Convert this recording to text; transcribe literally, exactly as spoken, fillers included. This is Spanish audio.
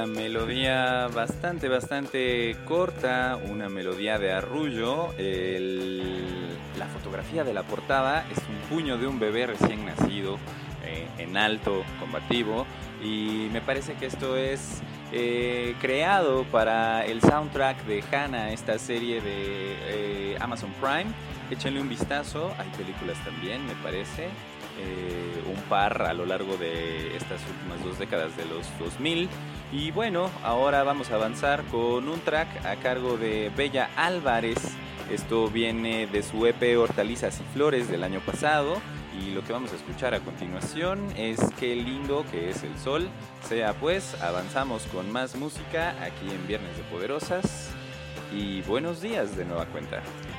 melodía bastante, bastante corta, una melodía de arrullo. El- la fotografía de la portada es un puño de un bebé recién nacido, eh, en alto, combativo, y me parece que esto es eh, creado para el soundtrack de Hannah, esta serie de eh, Amazon Prime. Échenle un vistazo, hay películas también, me parece, eh, un par a lo largo de estas últimas dos décadas de los dos mil. Y bueno, ahora vamos a avanzar con un track a cargo de Bella Álvarez. Esto viene de su E P Hortalizas y Flores del año pasado. Y lo que vamos a escuchar a continuación es Qué lindo que es el sol. Sea pues, avanzamos con más música aquí en Viernes de Poderosas. Y buenos días de nueva cuenta.